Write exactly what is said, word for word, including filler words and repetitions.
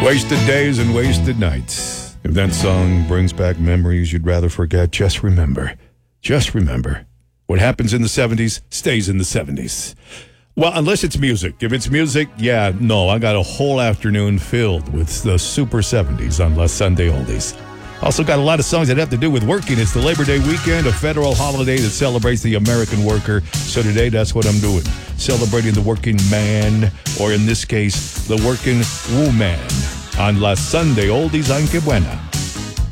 Wasted days and wasted nights. If that song brings back memories you'd rather forget, just remember, just remember, what happens in the seventies stays in the seventies. Well, unless it's music. If it's music, yeah, no, I got a whole afternoon filled with the super seventies on La Sunday Oldies. Also got a lot of songs that have to do with working. It's the Labor Day weekend, a federal holiday that celebrates the American worker. So today, that's what I'm doing. Celebrating the working man, or in this case, the working woman, on La Sunday Oldies. I'm Que Buena.